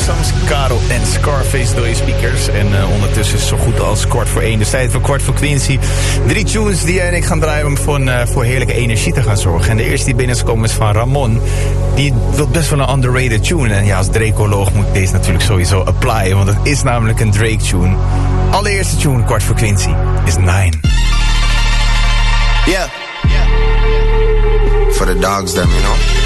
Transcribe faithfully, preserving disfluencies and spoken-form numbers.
Sams, Caro en Scarface door je speakers. En uh, ondertussen is het zo goed als kwart voor één. Dus tijd voor kwart voor Quincy. Drie tunes die jij en ik gaan draaien om voor, uh, voor heerlijke energie te gaan zorgen. En de eerste die binnen is gekomen is van Ramon. Die wil best wel een underrated tune. En ja, als Drake-oloog moet ik deze natuurlijk sowieso applyen. Want het is namelijk een Drake-tune. Allereerste tune, kwart voor Quincy, is Nine. Yeah. For the dogs, them, you know.